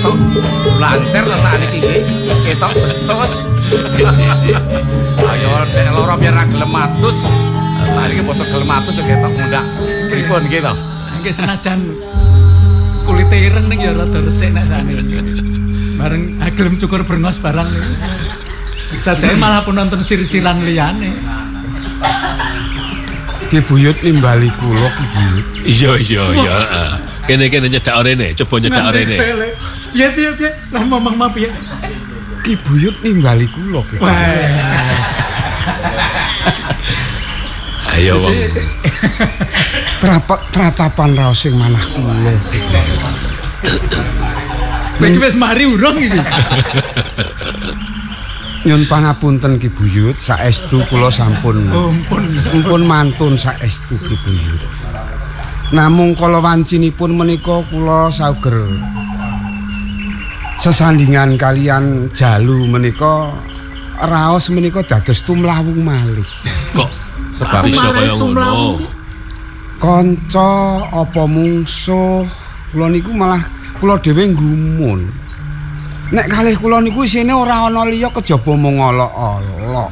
ketok blanter to sakniki nggih. Ketok besos. Ayo nek lara biar ra gelem atus. Sakniki bosok gelem atus yo ketok mundak pripun nggih to. Nggih senajan kulit ireng ning ya rada resik nek sakniki. Bareng gelem cukur brengos barang niku. Sajane malah pun nonton sir-siran liyane. Ki Buyut nimbali kula Ki Buyut. Iya. Kene nyedak orene, coba nyedak orene. Piye. Lah momong piye? Ki Buyut nimbali kula Ki. Ayo wong. Tratapan raos sing manah kula. Iki wis mari urung iki. Nyun pangapunten Ki Buyut, saestu kula sampun mumpun mantun saestu Ki Buyut. Namung kala wancinipun menika kula sauger sesandingan kalian Jalu menika raos menika dados tumlawung malih. Kok sebab bisa kaya ngono? Kanca apa mungsuh kula niku malah kula dhewe nggumun. Nek kalih kula niku isine ora ana liya kejaba mung olok-olok.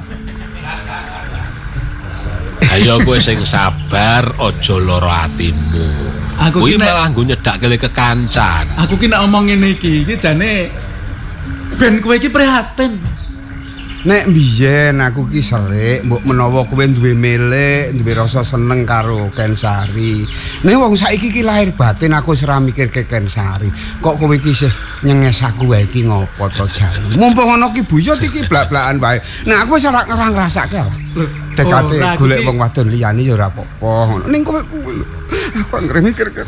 Ayo kowe sing sabar, aja lara atimu. Kuwi malah nggo nyedakke kekancan. Aku ki nek omong ngene iki jane ben kowe iki prihatin. Nek biyen aku ki serik mbok menawa kowe duwe milik, duwe rasa seneng karo Kensari. Nek wong saiki ki lahir batin aku wis ora mikirke Kensari. Kok kowe iki isih nyenges aku wae iki ngopo to Jalu. Mumpung ana Ki Buyut iki blak-blakan wae. Nah aku wis ora ngrasake lah. Dekate golek wong wadon liyane ya ora apa-apa ngono. Ning kowe kuwi lho. Aku anggere mikirke.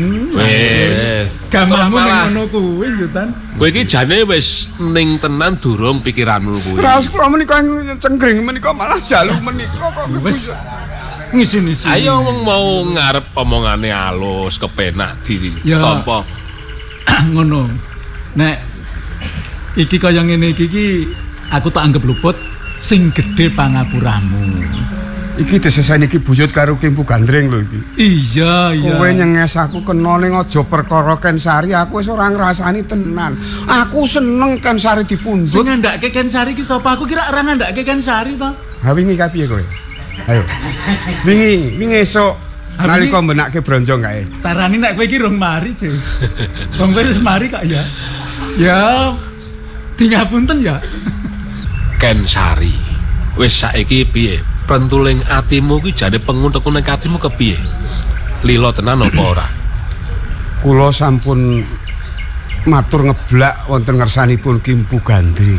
Wis. Gampangmu ngono kuwi Jutan. Kowe iki jane wis ning tenan durung pikiranmu kuwi. Raos kula menika cengkring menika malah Jalu menika kok wis ngisi-ngisi. Ayo wong mau ngarep omongane alus kepenak ditampa. Ngono. Nek iki kaya ngene iki aku tak anggap luput sing gedhe pangapuramu. Iki diseseni Ki Buyut karo Ki Mpu Gandring lho iki. Iya. Kowe nyenges aku kena ning aja perkara Kensari, aku wis ora ngrasani tenan. Aku seneng Kensari dipundhut. Sing ngandhake Kensari ki sapa? Aku kira ora ngandhake Kensari to. Ha wingi kapiye kowe? Ayo. Wingi esuk nalika mbenake bronjong kae. Tarani nek kowe iki rong mari, Cek. Wong kowe wis mari kok ya. Ya dingapunten ya. Kensari. Wis saiki piye? Pentuling atimu ki jane penguntekku ning atimu kepiye? Lila tenan apa ora? Kula sampun matur ngeblak wonten ngersanipun Ki Mpu Gandring.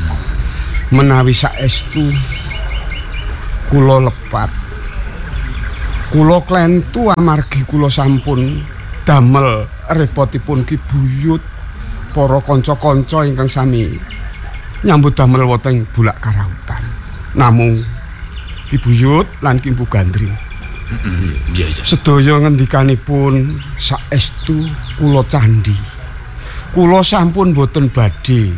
Menawi saestu kula lepat. Kula klentu amargi kula sampun damel repotipun Ki Buyut, para kanca-kanca ingkang sami nyambut damel wonten Bulak Karautan. Namung Ki Buyut lan Ki Mpu Gandring. Iya. Sedaya ngendikanipun saestu kula candhi. Kula sampun boten badhe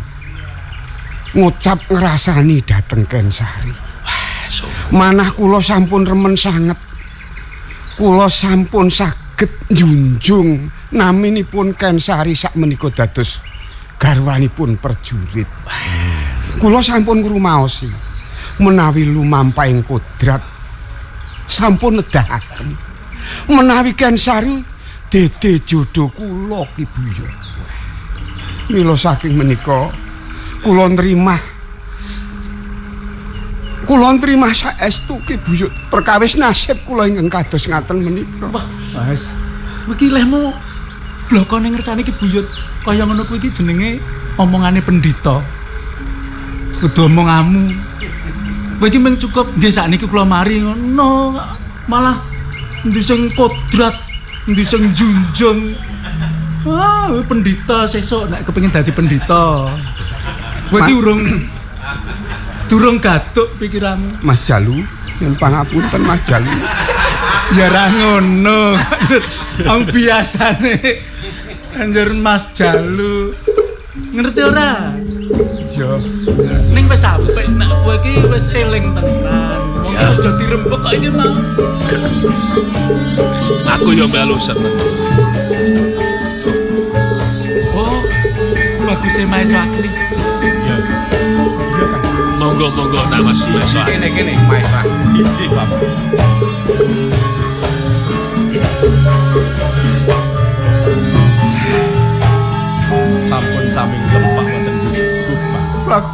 ngucap ngrasani dhateng Kensari. Manah kula sampun remen sanget. Kula sampun saged njunjung naminipun Kensari sakmenika dados garwanipun prajurit. Kula sampun ngrumaosi menawi lumampahing kodrat sampun nedahaken menawi Kensari dede jodoh kula Ki Buyut. Mila saking menika kula nrimah saestu Ki Buyut perkawis nasib kula ingkang kados ngaten menika. Wah, Mas. Iki lehmu blokone ngersani Ki Buyut kaya ngono kuwi iki jenenge omongane pendhita. Kudu omonganmu. Kowe iki mung cukup nggih sakniki kula mari ngono malah endi sing kodrat, endi sing junjung. Wah, pendhita sesuk nek kepengin dadi pendhita. Kowe iki durung gatuk pikiranmu. Mas Jalu, yen pangapunten Mas Jalu. Ya ra ngono. Wong biasane anjur Mas Jalu. Ngerti ora? Ya. Ning wis sampe nek kowe iki wis eling tenan. Wong wis do dirembuk kok iki mau. Aku yo melu seneng. Oh, baguse Maeso Agni. Iya. Iya, Kang. Monggo nak Mas Maeso Agni. Kene Maeso Agni. Iji, Paman. Sampun sami tempak wonten YouTube, Pak.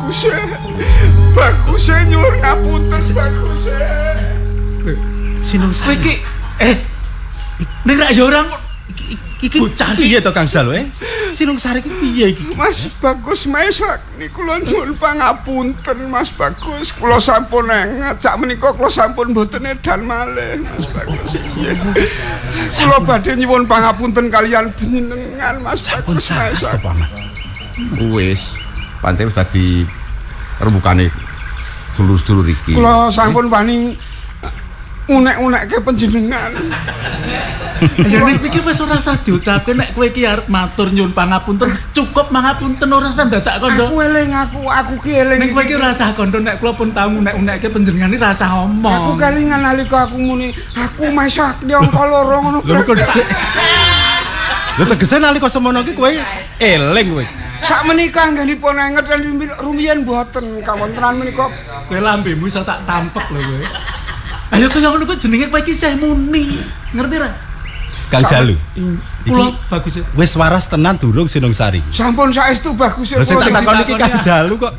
Bagus nyuwun ngapunten bagus. Sinung Kowe iki nek ra ya ora iki bocah Piye to Kang Jalo Sinung Sari ku piye iki? Mas Bagus Maeso Agni kula nyuwun pangapunten Mas Bagus. Kula sampun ngajak menika kula sampun mboten edan malih Mas Bagus. Iya. Kula badhe nyuwun pangapunten kalian panjenengan Mas Sampun Bagus saras Maeso to, Paman. Wis, pancen wis dadi rembukane sedulur-sedulur iki. Kula sampun wani unek-unekke panjenengan. Ya nek iki wis ora usah diucapke nek kowe iki arep matur nyuwun pangapunten, cukup mangapunten ora usah dadak kandha. Aku eling aku ki eling. Nek kowe iki ora usah kandha nek kula pun tau unek-unekke panjenengan iki ora usah Aku omong. kelingan nalika aku muni, aku Maeso Agni angka loro ngono. Lho kok dhisik. Lho tegese nalika semono ki kowe eling kowe. Sak menika anggenipun enget lan rumiyin mboten kawontenan menika. Kowe lambemu iso tak tampek lho kowe. Ayo kaya ngono kuwi jenenge kowe iki isih muni. Ngerti ra? Kang Jalu. Kula bagus. Wis waras tenan durung Sinung Sari. Sampun saestu bagus. Lho sing tak takoni iki Kang Jalu kok.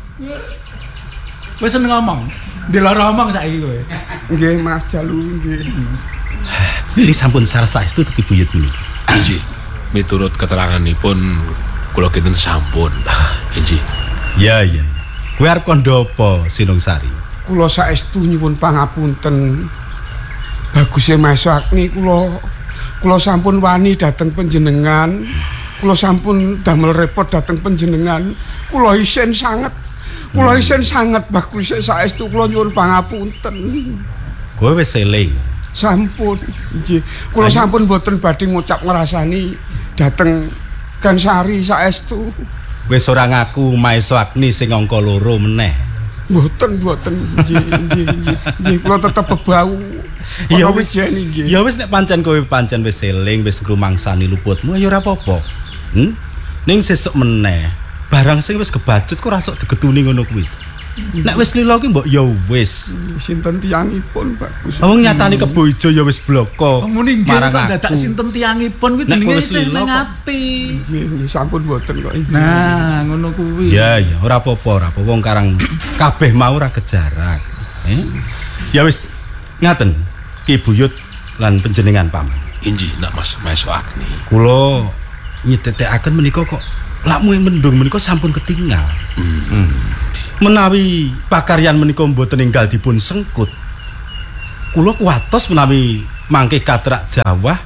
Wis seneng ngomong. Dilara omong saiki kowe. Nggih Mas Jalu nggih. Ini sampun saras saestu teki buyut menika. Inji, miturut keteranganipun kula kinten sampun. Inji. Iya. Kowe arep kandha apa Sinung Sari? Kula saestu nyuwun pangapunten. Bagus Maeso Agni kula sampun wani dhateng panjenengan. Kula sampun damel repot dhateng panjenengan. Kula isin sanget. Kula isin sanget bagus saestu kula nyuwun pangapunten. Kowe wis eling. Sampun nggih. Kula sampun mboten badhe ngucap ngrasani dhateng Gansari saestu. Wis ora ngaku Maeso Agni sing angka loro meneh. Mboten nggih kula tetep bebau. Iya Ana wis wijeni nggih. Ya wis nek pancen kowe pancen wis eling, wis ngrumangsani luputmu ya ora apa-apa. Ning sesuk meneh, barang sing wis kebacut kok ora sok digetuni ngono kuwi. Nek wis lila ki mbok ya wis. Sinten tiyangipun bagus. Wong nyatani Kebo Ijo ya wis bloko. Muni nggih Marang kok aku. dadak sinten tiyangipun kuwi Nek jenenge kowe isih lila ning kok. ati. Nggih sampun mboten kok iki. Nah, ngono kuwi. Ya ora apa-apa. Wong karang kabeh mau ora kejarak. Ya wis ngaten Ki Buyut lan panjenengan paman. Inji nak Mas Maeso Agni. Kula nyetetekaken menika kok lakmu mendung menika sampun ketinggal. Menawi pakaryan menika mboten enggal dipun sengkut. Kula kuwatos menawi mangke katrak Jawa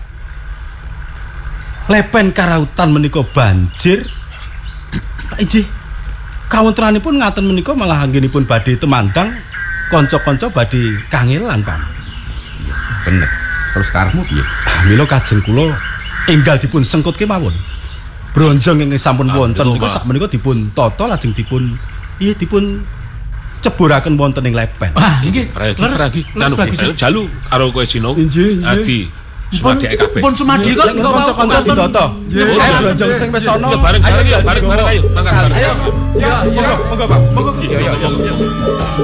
lepen karautan menika banjir. Injih. Kawontenanipun ngaten menika malah anggenipun badhe temandang kanca-kanca badhe kangelan, Pak. Bener. Terus karepmu piye? Mila kajeng kula enggal dipun sengkut kemawon. Bronjong ingkang sampun wonten niku, niku Pak. sakmenika dipun tata lajeng dipun ceburaken wonten ing lepen. Wah, nggih. Ragi. Leres bagus. Jalu karo kowe Sinung. Injih. Adi sumadike kabeh. Pun sumadi kok Lek kanca-kanca ditata. Ayo bronjong sing wis ana. Bareng ayo. Mangkat bareng. Ayo. Monggo, Pak. Monggo. Iya.